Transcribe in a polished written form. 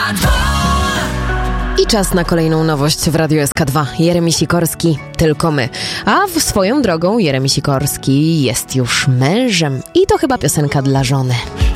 I czas na kolejną nowość w Radiu SK2. Jeremi Sikorski, Tylko my. A w swoją drogą Jeremi Sikorski jest już mężem. I to chyba piosenka dla żony.